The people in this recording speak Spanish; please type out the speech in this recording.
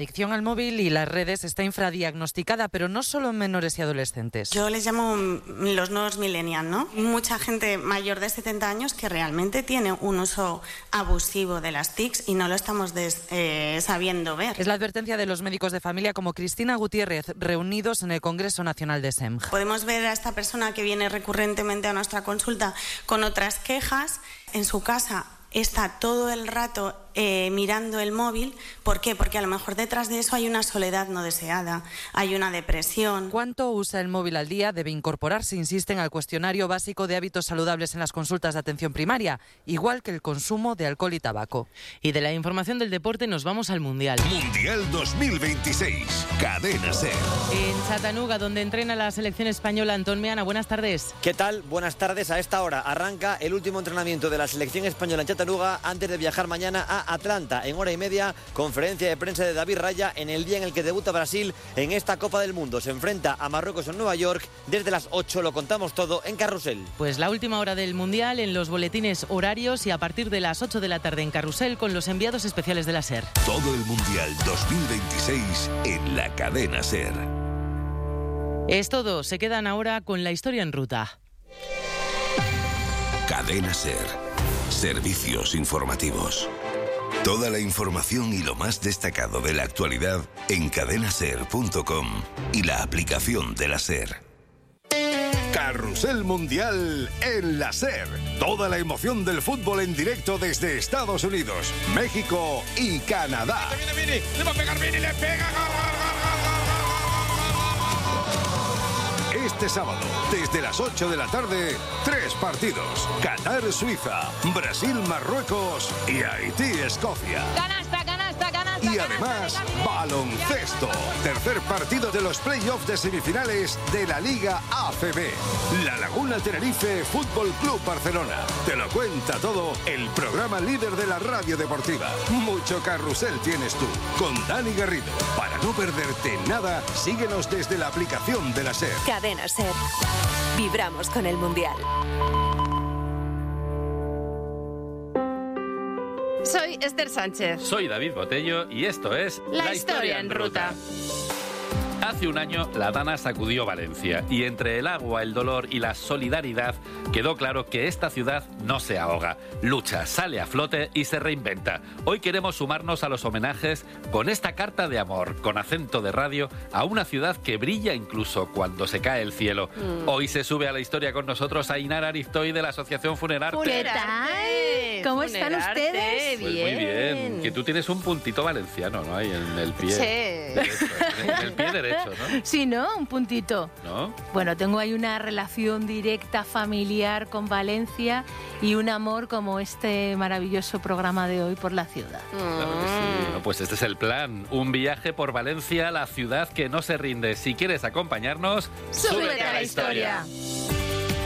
La adicción al móvil y las redes está infradiagnosticada, pero no solo en menores y adolescentes. Yo les llamo los nuevos millennials, ¿no? Mucha gente mayor de 70 años que realmente tiene un uso abusivo de las TICs y no lo estamos sabiendo ver. Es la advertencia de los médicos de familia como Cristina Gutiérrez, reunidos en el Congreso Nacional de SEMG. Podemos ver a esta persona que viene recurrentemente a nuestra consulta con otras quejas en su casa. Está todo el rato mirando el móvil. ¿Por qué? Porque a lo mejor detrás de eso hay una soledad no deseada, hay una depresión. ¿Cuánto usa el móvil al día? Debe incorporarse, insisten, al cuestionario básico de hábitos saludables en las consultas de atención primaria, igual que el consumo de alcohol y tabaco. Y de la información del deporte nos vamos al Mundial. Mundial 2026, Cadena SER. En Chattanooga, donde entrena la selección española. Antón Meana, buenas tardes. ¿Qué tal? Buenas tardes. A esta hora arranca el último entrenamiento de la selección española en Chattanooga antes de viajar mañana a Atlanta. En hora y media, conferencia de prensa de David Raya en el día en el que debuta Brasil en esta Copa del Mundo. Se enfrenta a Marruecos en Nueva York. Desde las 8 lo contamos todo en Carrusel. Pues la última hora del Mundial en los boletines horarios y a partir de las 8 de la tarde en Carrusel con los enviados especiales de la SER. Todo el Mundial 2026 en la Cadena SER. Es todo. Se quedan ahora con la historia en ruta. Cadena SER. Servicios informativos. Toda la información y lo más destacado de la actualidad en cadenaser.com y la aplicación de la SER. Carrusel Mundial en la SER. Toda la emoción del fútbol en directo desde Estados Unidos, México y Canadá. Viene, le va a pegar Vini, le pega. Este sábado, desde las 8 de la tarde, 3 partidos. Qatar-Suiza, Brasil-Marruecos y Haití-Escocia. Canasta. Y además, baloncesto. Tercer partido de los playoffs de semifinales de la Liga ACB. La Laguna Tenerife Fútbol Club Barcelona. Te lo cuenta todo el programa líder de la radio deportiva. Mucho carrusel tienes tú, con Dani Garrido. Para no perderte nada, síguenos desde la aplicación de la SER. Cadena SER. Vibramos con el Mundial. Soy Esther Sánchez. Soy David Botello y esto es La Historia en Ruta. Hace un año la Dana sacudió Valencia y entre el agua, el dolor y la solidaridad quedó claro que esta ciudad no se ahoga, lucha, sale a flote y se reinventa. Hoy queremos sumarnos a los homenajes con esta carta de amor, con acento de radio, a una ciudad que brilla incluso cuando se cae el cielo. Hoy se sube a la historia con nosotros Ainara Ariztoy de la Asociación Funerarte. ¿Qué tal? ¿Cómo están ustedes? Pues muy bien. Que tú tienes un puntito valenciano, ¿no? Ahí en el pie. Sí. Derecho, en el pie derecho, ¿no? Sí, ¿no? Un puntito. ¿No? Bueno, tengo ahí una relación directa, familiar con Valencia y un amor como este maravilloso programa de hoy por la ciudad. Claro que sí. Bueno, pues este es el plan. Un viaje por Valencia, la ciudad que no se rinde. Si quieres acompañarnos, ¡súbete a la historia!